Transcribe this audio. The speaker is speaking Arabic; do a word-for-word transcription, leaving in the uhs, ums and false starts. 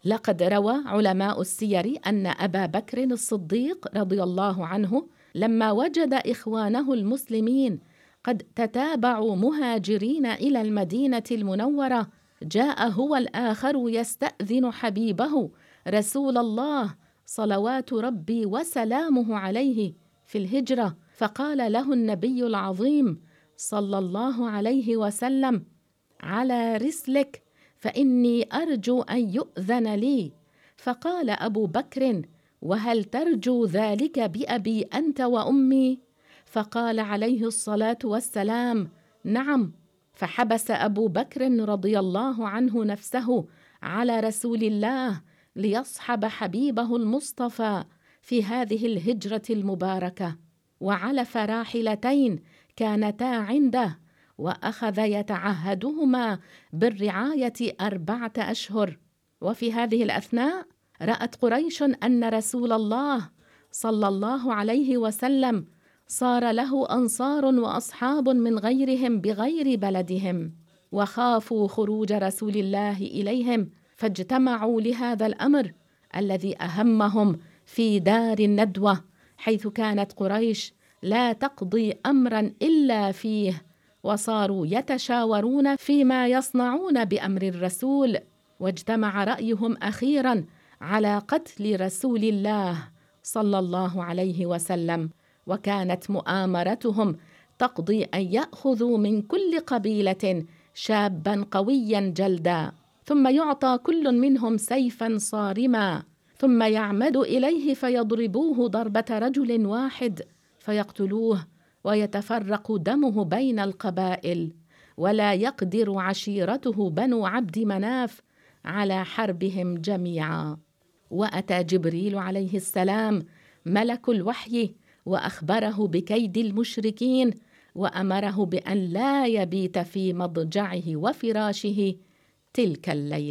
لقد روى علماء السير أن أبا بكر الصديق رضي الله عنه لما وجد إخوانه المسلمين قد تتابعوا مهاجرين إلى المدينة المنورة، جاء هو الآخر يستأذن حبيبه رسول الله صلوات ربي وسلامه عليه في الهجرة، فقال له النبي العظيم صلى الله عليه وسلم: على رسلك فإني أرجو أن يؤذن لي. فقال أبو بكر: وهل ترجو ذلك بأبي أنت وأمي؟ فقال عليه الصلاة والسلام: نعم. فحبس أبو بكر رضي الله عنه نفسه على رسول الله ليصحب حبيبه المصطفى في هذه الهجرة المباركة، وعلف راحلتين كانتا عنده، وأخذ يتعهدهما بالرعاية أربعة أشهر. وفي هذه الأثناء رأت قريش أن رسول الله صلى الله عليه وسلم صار له أنصار وأصحاب من غيرهم بغير بلدهم، وخافوا خروج رسول الله إليهم، فاجتمعوا لهذا الأمر الذي أهمهم في دار الندوة، حيث كانت قريش لا تقضي أمرا إلا فيه، وصاروا يتشاورون فيما يصنعون بأمر الرسول، واجتمع رأيهم أخيرا على قتل رسول الله صلى الله عليه وسلم. وكانت مؤامرتهم تقضي أن يأخذوا من كل قبيلة شابا قويا جلدا، ثم يعطى كل منهم سيفا صارما، ثم يعمد إليه فيضربوه ضربة رجل واحد فيقتلوه، ويتفرق دمه بين القبائل، ولا يقدر عشيرته بنو عبد مناف على حربهم جميعا. وأتى جبريل عليه السلام ملك الوحي وأخبره بكيد المشركين، وأمره بأن لا يبيت في مضجعه وفراشه تلك الليلة.